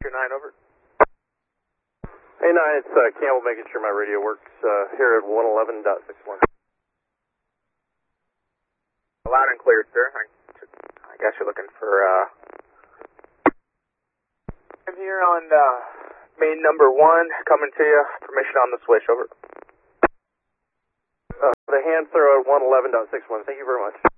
9, over. Hey 9, it's Campbell making sure my radio works here at 111.61. Loud and clear, sir. I guess you're looking for, I'm here on main number 1, coming to you. Permission on the switch, over. The hand throw at 111.61. Thank you very much.